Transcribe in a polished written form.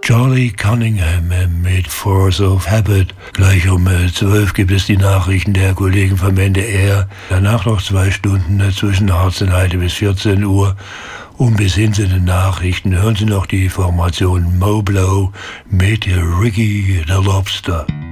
Charlie Cunningham mit Force of Habit. Gleich um 12 gibt es die Nachrichten der Kollegen vom NDR. Danach noch 2 Stunden zwischen 18 bis 14 Uhr. Und bis hin zu den Nachrichten hören Sie noch die Formation Moblow mit Ricky the Lobster.